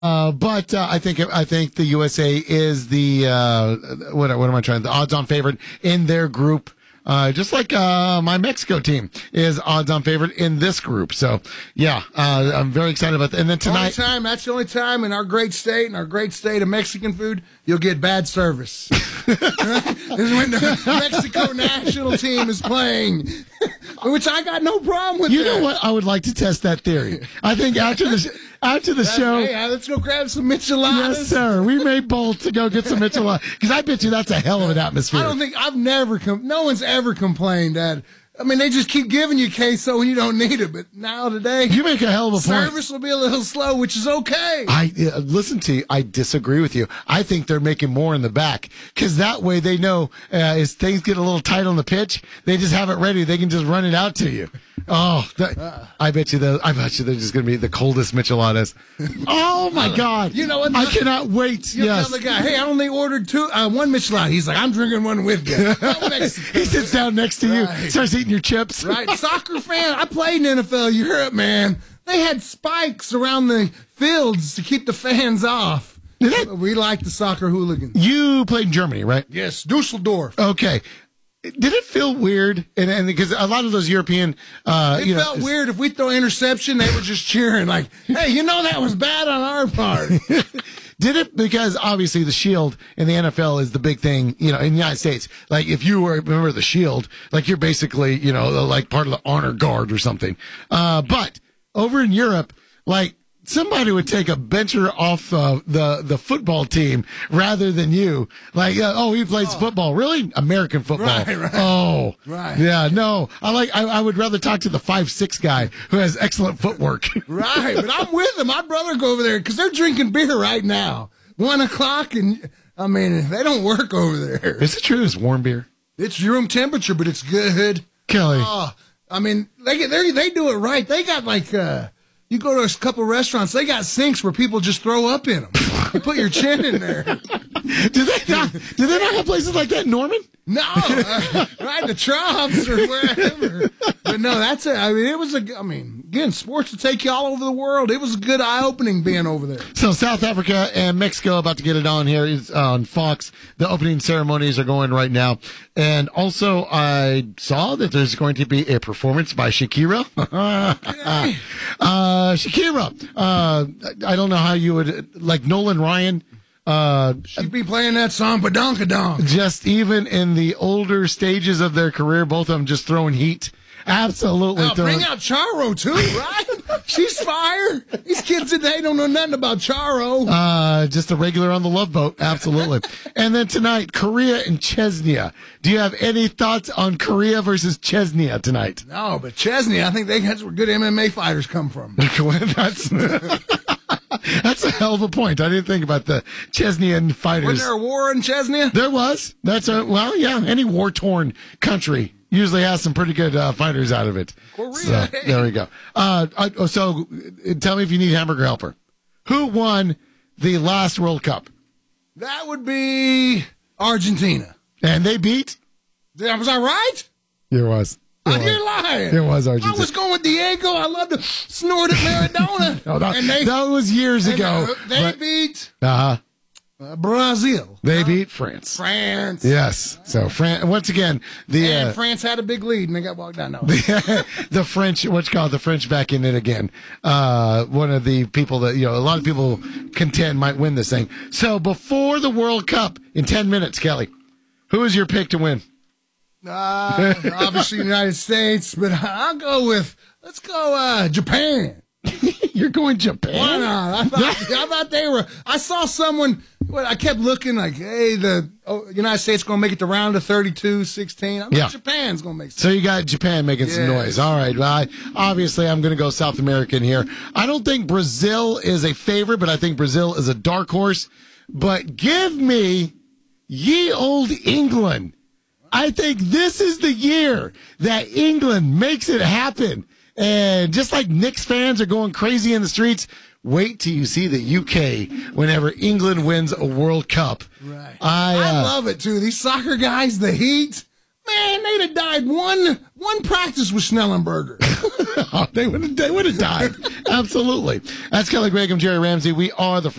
But I think the USA is the what am I trying? The odds-on favorite in their group. Just like my Mexico team is odds-on favorite in this group. So, yeah, I'm very excited about that. And then tonight... That's the only time in our great state of Mexican food, you'll get bad service. This is when the Mexico national team is playing, which I got no problem with. You know what? I would like to test that theory. I think after the show... Hey, let's go grab some micheladas. Yes, sir. We may bolt to go get some micheladas. Because I bet you that's a hell of an atmosphere. I don't think... no one's ever complained that... I mean, they just keep giving you queso when you don't need it, but now today... You make a hell of a point. Service will be a little slow, which is okay. Listen to you. I disagree with you. I think they're making more in the back, because that way they know as things get a little tight on the pitch, they just have it ready. They can just run it out to you. Oh, I bet you they're just going to be the coldest micheladas. Oh, my God. You know what? I cannot wait. You tell the guy, hey, I only ordered one michelada. He's like, I'm drinking one with you. He sits down next to you, starts eating your chips. Right. Soccer fan. I played in NFL Europe, man. They had spikes around the fields to keep the fans off. We like the soccer hooligans. You played in Germany, right? Yes, Dusseldorf. Okay. Did it feel weird? And because a lot of those European, it felt weird. If we throw interception, they were just cheering like, "Hey, that was bad on our part." Did it? Because obviously the Shield in the NFL is the big thing, in the United States. Like if you were a member of the Shield, like you're basically, like part of the honor guard or something. But over in Europe, like somebody would take a bencher off the football team rather than you. Like, he plays football. Really? American football. Right. Oh. Right. Yeah, no. I would rather talk to the 5'6" guy who has excellent footwork. Right, but I'm with them. I'd rather go over there because they're drinking beer right now. 1:00, and, I mean, they don't work over there. Is it true it's warm beer? It's room temperature, but it's good. Kelly. I mean, they do it right. They got like... You go to a couple restaurants, they got sinks where people just throw up in them. You put your chin in there. Do they not have places like that in Norman? No, right, the Trumps or wherever. But no, that's it. I mean, again, sports will take you all over the world. It was a good eye-opening being over there. So South Africa and Mexico about to get it on here is on Fox. The opening ceremonies are going right now. And also, I saw that there's going to be a performance by Shakira. Shakira. I don't know how you would, like Nolan Ryan. She'd be playing that song, Badonkadonk. Just even in the older stages of their career, both of them just throwing heat. Absolutely. Bring out Charo, too, right? She's fire. These kids today don't know nothing about Charo. Just a regular on the Love Boat. Absolutely. And then tonight, Korea and Chechnya. Do you have any thoughts on Korea versus Chechnya tonight? No, but Chechnya, I think that's where good MMA fighters come from. That's a hell of a point. I didn't think about the Chechnyan fighters. Was there a war in Chechnya? There was. Any war-torn country usually has some pretty good fighters out of it. Korea. So, there we go. So tell me if you need Hamburger Helper. Who won the last World Cup? That would be Argentina. And they beat? Was I right? It was. You're lying. It was Argentina. I was going with Diego. I love to snort at Maradona. That was years ago. They beat Brazil. They beat France. France. Yes. So once again, France had a big lead and they got walked down. No. The French, the French back in it again. One of the people that, a lot of people contend might win this thing. So before the World Cup in 10 minutes, Kelly, who is your pick to win? Obviously the United States, but let's go Japan. You're going Japan? Why not? I thought they were. I saw someone. I kept looking like, hey, the United States going to make it to round of 32, 16. I think Japan's going to make it. So you got Japan making some noise. All right. Well, obviously, I'm going to go South American here. I don't think Brazil is a favorite, but I think Brazil is a dark horse. But give me ye old England. I think this is the year that England makes it happen. And just like Knicks fans are going crazy in the streets, wait till you see the UK whenever England wins a World Cup. Right. I love it, too. These soccer guys, the heat. Man, they'd have died one practice with Snellenberger. They would have died. Absolutely. That's Kelly Graham, Jerry Ramsey. We are the